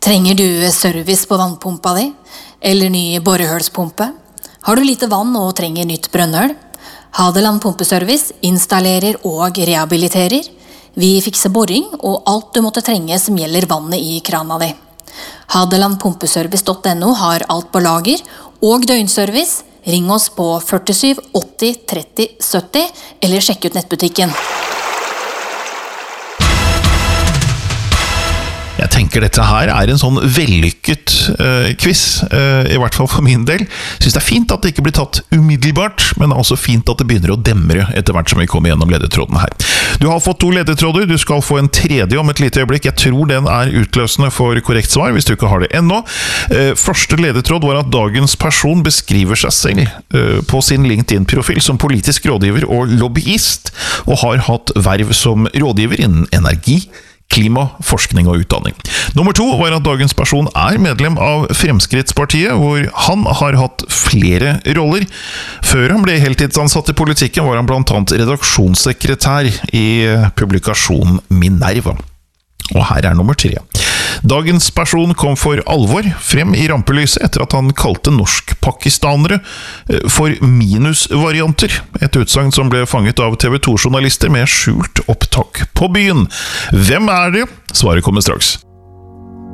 Trenger du service på vannpumpa di? Eller ny borehølspumpe? Har du lite vann og trenger nytt brønnøl? Hadeland Pumpeservice installerer og rehabiliterer. Vi fikser boring og alt du måtte trenge som gjelder vannet i krana di. Hadelandpumpeservice.no har alt på lager og døgnservice. Ring oss på 47 80 30 70 eller sjekk ut nettbutikken. Jeg tenker dette her en sånn vellykket quiz, i hvert fall for min del. Jeg synes det fint at det ikke blir tatt umiddelbart, men det også fint at det begynner å demre etter hvert som vi kommer gjennom ledetråden her. Du har fått 2 ledetråder, du skal få en tredje om et lite øyeblikk. Jeg tror den utløsende for korrekt svar, hvis du ikke har det ennå. Første ledetråd var at dagens person beskriver seg selv på sin LinkedIn-profil som politisk rådgiver og lobbyist, og har hatt verv som rådgiver innen energi, klima, forskning og utdanning. Nummer 2 var at dagens person medlem av Fremskrittspartiet, hvor han har hatt flere roller. Før han ble heltidsansatt i politikken var han blant annet redaksjonssekretær i publikasjonen Minerva. Og her nummer 3. Dagens person kom for alvor frem i rampelyset etter at han kalte norsk-pakistanere for minusvarianter. Et utsagn som ble fanget av TV 2-journalister med skjult opptak på byen. Hvem det? Svaret kommer straks.